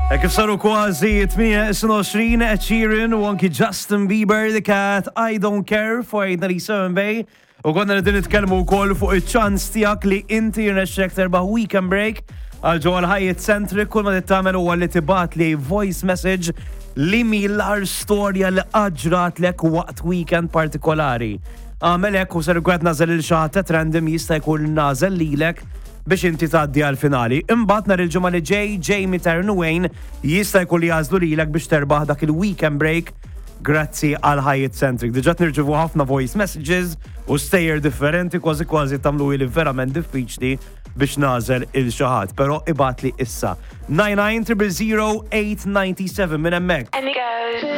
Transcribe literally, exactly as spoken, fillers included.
Kif saru kważi tminja vent'tnejn Ed Sheeran u anki Justin Bieber the cat I Don't Care f'għidna li seven Bay u konna nidin nitkellmu wkoll fuq iċ-ċans tiegħek li inti jirnexxek terbaħ weekend break għal ġewwa l-Hyatt Centric kull ma tagħmel huwa li tibgħat li voice message li milar storja li qaġrat lek waqt weekend partikolari. Għamel hekk u ser kwet nażel il xi ħadd random jista' jkun nażel lilek biex inti tgħaddi għall-finali. Imbagħad nhar il-ġimgħa li ġej Jamie Ternwayne jista' jkun li jażlu lilek biex terbaħ dak il-weekend break grazzi għal Hyatt Centric. Diġà nirċevu ħafna voice messages u stejjer differenti kważi kważi tagħmlu li verament diffiċli biex nażel il xi ħadd, però ibgħat li issa nine nine zero zero zero eight nine seven minn hemmhekk.